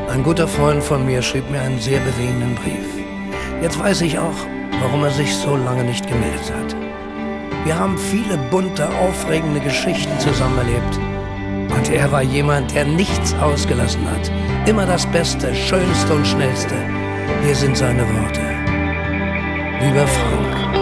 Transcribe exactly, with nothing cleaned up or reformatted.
Ein guter Freund von mir schrieb mir einen sehr bewegenden Brief. Jetzt weiß ich auch, warum er sich so lange nicht gemeldet hat. Wir haben viele bunte, aufregende Geschichten zusammen erlebt. Und er war jemand, der nichts ausgelassen hat. Immer das Beste, Schönste und Schnellste. Hier sind seine Worte. Lieber Frank,